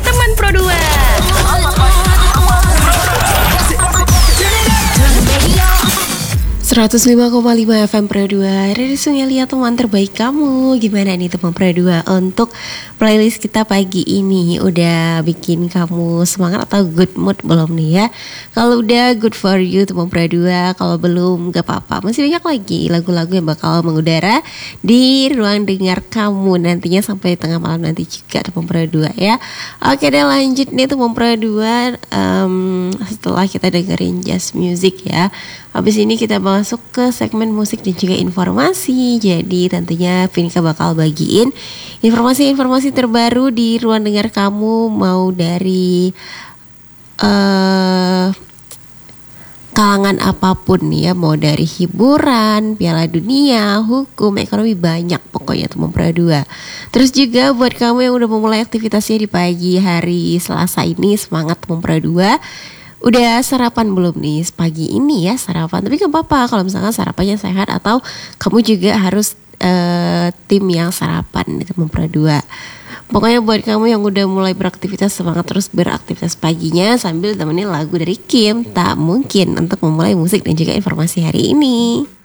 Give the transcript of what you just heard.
teman Pro 2. 105,5 FM Pro 2, Radio Sungai Liat, teman terbaik kamu. Gimana nih teman Pro 2 untuk playlist kita pagi ini? Udah bikin kamu semangat atau good mood belum nih ya? Kalau udah, good for you teman Pro 2. Kalau belum, gak apa-apa, masih banyak lagi lagu-lagu yang bakal mengudara di ruang dengar kamu nantinya sampai tengah malam nanti juga teman Pro 2 ya. Oke deh, lanjut nih teman Pro 2. Setelah kita dengerin jazz music ya, habis ini kita masuk ke segmen musik dan juga informasi. Jadi tentunya Vinika bakal bagiin informasi-informasi terbaru di ruang dengar kamu, mau dari kalangan apapun ya, mau dari hiburan, piala dunia, hukum, ekonomi, banyak pokoknya teman Pro 2. Terus juga buat kamu yang udah memulai aktivitasnya di pagi hari Selasa ini, semangat teman Pro 2. Udah sarapan belum nih pagi ini ya sarapan? Tapi gak apa-apa kalau misalkan sarapannya sehat, atau kamu juga harus tim yang sarapan di teman Pro 2. Pokoknya buat kamu yang udah mulai beraktivitas, semangat terus beraktivitas paginya sambil temenin lagu dari Kim, Tak Mungkin, untuk memulai musik dan juga informasi hari ini.